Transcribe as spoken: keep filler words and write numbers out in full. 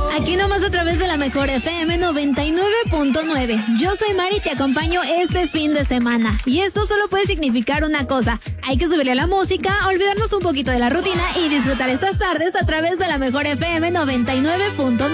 Aquí nomás a través de la mejor F M noventa y nueve punto nueve. Yo soy Mari y te acompaño este fin de semana. Y esto solo puede significar una cosa. Hay que subirle a la música, olvidarnos un poquito de la rutina y disfrutar estas tardes a través de la mejor F M noventa y nueve punto nueve.